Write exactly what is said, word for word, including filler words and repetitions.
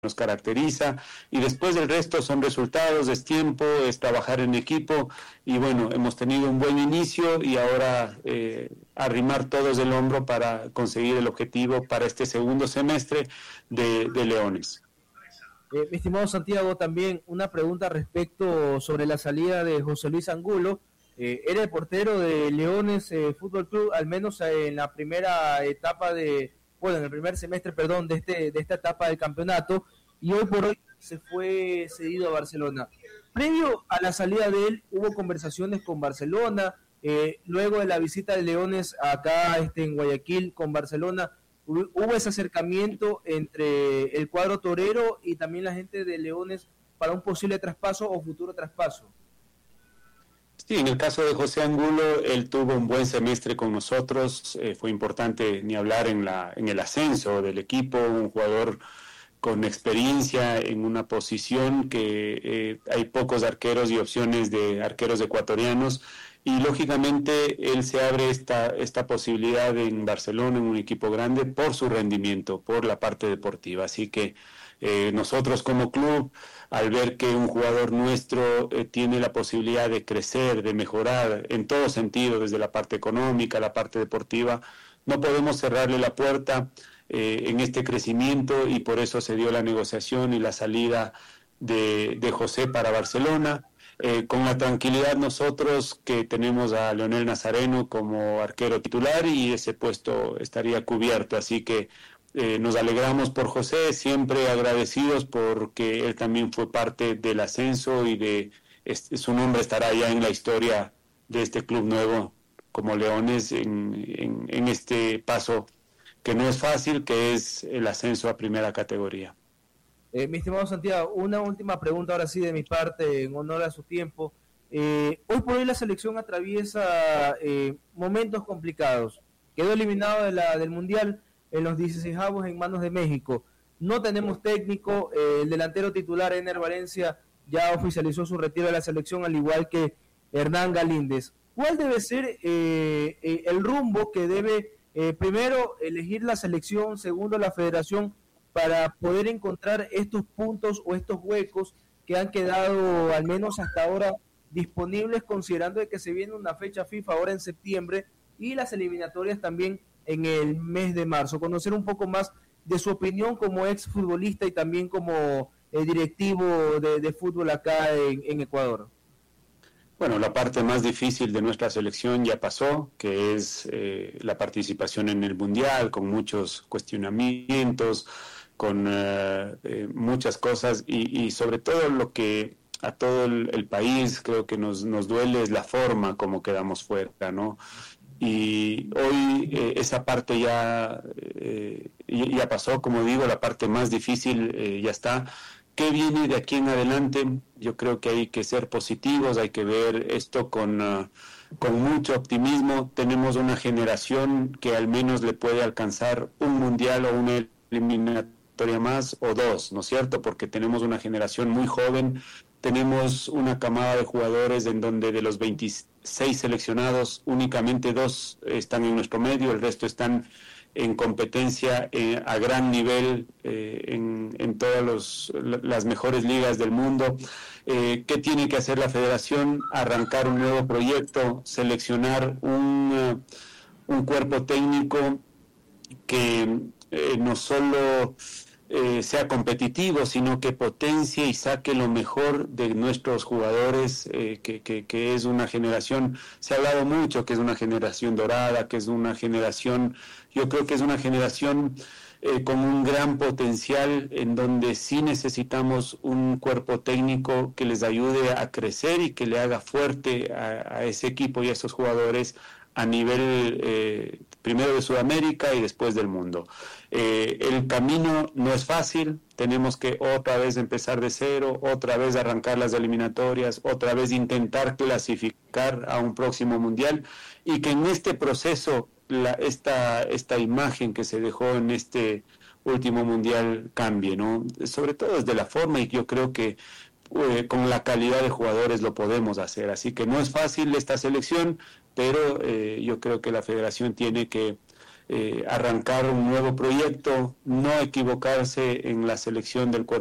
nos caracteriza, y después el resto son resultados, es tiempo, es trabajar en equipo, y bueno, hemos tenido un buen inicio y ahora eh, arrimar todos el hombro para conseguir el objetivo para este segundo semestre de, de Leones. Eh, mi estimado Santiago, también una pregunta respecto sobre la salida de José Luis Angulo. Eh, era el portero de Leones eh, Fútbol Club, al menos en la primera etapa de, bueno, en el primer semestre, perdón, de este de esta etapa del campeonato, y hoy por hoy se fue cedido a Barcelona. Previo a la salida de él, hubo conversaciones con Barcelona, eh, luego de la visita de Leones acá este, en Guayaquil con Barcelona, hubo ese acercamiento entre el cuadro torero y también la gente de Leones para un posible traspaso o futuro traspaso. Sí, en el caso de José Angulo, él tuvo un buen semestre con nosotros, eh, fue importante ni hablar en, la, en el ascenso del equipo, un jugador con experiencia en una posición que eh, hay pocos arqueros y opciones de arqueros ecuatorianos, y lógicamente él se abre esta, esta posibilidad en Barcelona, en un equipo grande, por su rendimiento, por la parte deportiva. Así que eh, nosotros como club, al ver que un jugador nuestro eh, tiene la posibilidad de crecer, de mejorar en todo sentido, desde la parte económica, la parte deportiva, no podemos cerrarle la puerta eh, en este crecimiento, y por eso se dio la negociación y la salida de, de José para Barcelona. Eh, con la tranquilidad nosotros que tenemos a Leonel Nazareno como arquero titular, y ese puesto estaría cubierto, así que eh, nos alegramos por José, siempre agradecidos porque él también fue parte del ascenso, y de este, su nombre estará ya en la historia de este club nuevo como Leones en, en, en este paso que no es fácil, que es el ascenso a primera categoría. Eh, mi estimado Santiago, una última pregunta ahora sí de mi parte, en honor a su tiempo. Eh, hoy por hoy la selección atraviesa eh, momentos complicados. Quedó eliminado de la, del Mundial en los dieciseisavos en manos de México. No tenemos técnico, eh, el delantero titular, Ener Valencia, ya oficializó su retiro de la selección, al igual que Hernán Galíndez. ¿Cuál debe ser eh, eh, el rumbo que debe, eh, primero, elegir la selección, segundo, la federación, para poder encontrar estos puntos o estos huecos que han quedado, al menos hasta ahora, disponibles, considerando de que se viene una fecha FIFA ahora en septiembre y las eliminatorias también en el mes de marzo? Conocer un poco más de su opinión como ex futbolista y también como eh, directivo de, de fútbol acá en, en Ecuador. Bueno, la parte más difícil de nuestra selección ya pasó, que es eh, la participación en el Mundial, con muchos cuestionamientos, con uh, eh, muchas cosas, y, y sobre todo lo que a todo el, el país creo que nos, nos duele es la forma como quedamos fuera, ¿no? Y hoy eh, esa parte ya, eh, ya pasó, como digo, la parte más difícil eh, ya está. ¿Qué viene de aquí en adelante? Yo creo que hay que ser positivos, hay que ver esto con, uh, con mucho optimismo. Tenemos una generación que al menos le puede alcanzar un mundial o una eliminatoria más o dos, ¿no es cierto? Porque tenemos una generación muy joven, tenemos una camada de jugadores en donde de los veintiséis seleccionados únicamente dos están en nuestro medio, el resto están en competencia eh, a gran nivel eh, en, en todas los, las mejores ligas del mundo. Eh, ¿Qué tiene que hacer la federación? Arrancar un nuevo proyecto, seleccionar un, uh, un cuerpo técnico que eh, no solo eh, sea competitivo, sino que potencie y saque lo mejor de nuestros jugadores, eh, que, que, que es una generación, se ha hablado mucho que es una generación dorada, que es una generación, yo creo que es una generación eh, con un gran potencial, en donde sí necesitamos un cuerpo técnico que les ayude a crecer y que le haga fuerte a, a ese equipo y a esos jugadores a nivel eh, primero de Sudamérica y después del mundo. Eh, el camino no es fácil, tenemos que otra vez empezar de cero, otra vez arrancar las eliminatorias, otra vez intentar clasificar a un próximo mundial, y que en este proceso la, esta, esta imagen que se dejó en este último mundial cambie, ¿no? Sobre todo desde la forma, y yo creo que eh, con la calidad de jugadores lo podemos hacer, así que no es fácil esta selección, pero eh, yo creo que la federación tiene que eh, arrancar un nuevo proyecto, no equivocarse en la selección del cuerpo